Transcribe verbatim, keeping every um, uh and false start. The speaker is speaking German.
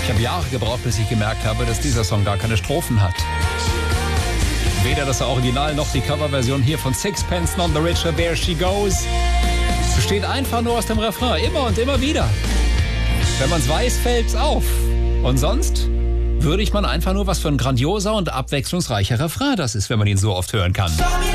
Ich habe Jahre gebraucht, bis ich gemerkt habe, dass dieser Song gar keine Strophen hat. Weder das Original noch die Coverversion hier von Sixpence None the Richer, There She Goes, besteht einfach nur aus dem Refrain, immer und immer wieder. Wenn man es weiß, fällt es auf. Und sonst würdigt man einfach nur, was für ein grandioser und abwechslungsreicher Refrain das ist, wenn man ihn so oft hören kann.